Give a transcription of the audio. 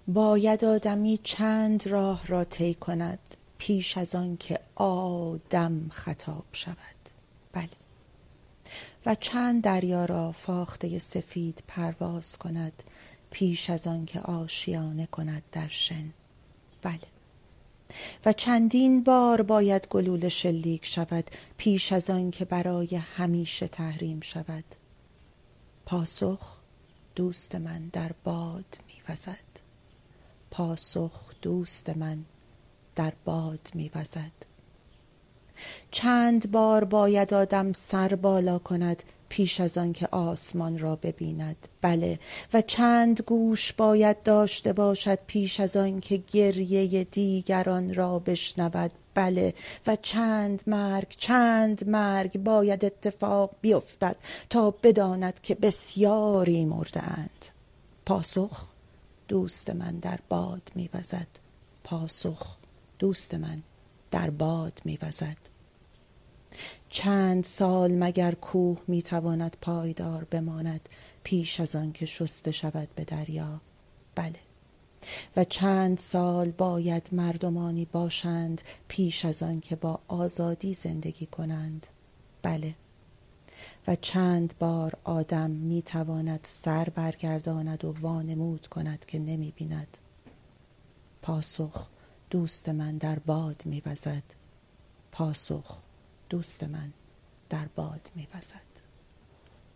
باید آدمی چند راه را طی کند پیش از آن که آدم خطاب شود. بله. و چند دریا را فاخته سفید پرواز کند پیش از آن که آشیانه کند در شن. بله. و چندین بار باید گلوله شلیک شود پیش از آن که برای همیشه تحریم شود. پاسخ دوست من در باد می‌وزد. پاسخ دوست من در باد می‌وزد. چند بار باید آدم سر بالا کند پیش از آن که آسمان را ببیند. بله. و چند گوش باید داشته باشد پیش از آن که گریه دیگران را بشنود. بله. و چند مرگ باید اتفاق بیفتد تا بداند که بسیاری مرده اند. پاسخ دوست من در باد می‌وزد. پاسخ دوست من در باد می‌وزد. چند سال مگر کوه میتواند پایدار بماند پیش از آن که شسته شود به دریا. بله. و چند سال باید مردمانی باشند پیش از آن که با آزادی زندگی کنند. بله. و چند بار آدم میتواند سر برگرداند و وانمود کند که نمیبیند. پاسخ دوست من در باد می‌وزد. پاسخ دوست من در باد می‌وزد.